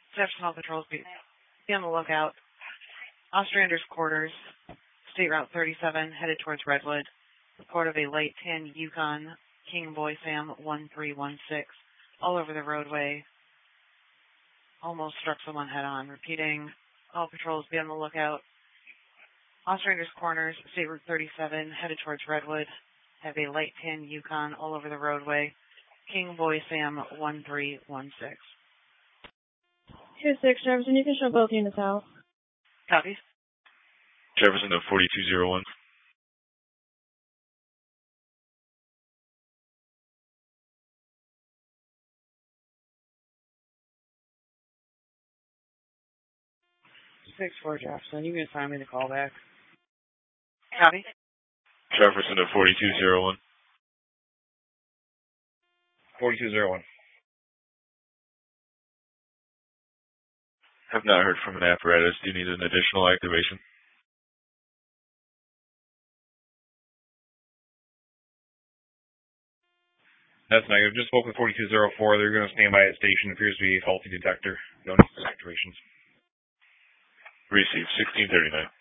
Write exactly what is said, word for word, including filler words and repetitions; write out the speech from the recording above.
Jefferson Hall Patrols, be, be on the lookout. Ostrander's Quarters, State Route thirty-seven, headed towards Redwood. Report of a light tan Yukon, King Boy Sam one three one six, all over the roadway. Almost struck someone head on. Repeating, all patrols be on the lookout. Ostrander's Corners, State Route thirty-seven, headed towards Redwood. Have a light tan Yukon all over the roadway. King Boy Sam one three one six. two six, Jefferson, you can show both units out. Copy. Jefferson to forty-two zero one. six four Jefferson, you can assign me the call back. Copy. Jefferson to forty-two zero one. forty-two zero one. Have not heard from an apparatus. Do you need an additional activation? That's negative. Just spoke with forty-two zero four. They're going to stand by at station. Appears to be a faulty detector. No need for activations. Receive sixteen thirty-nine.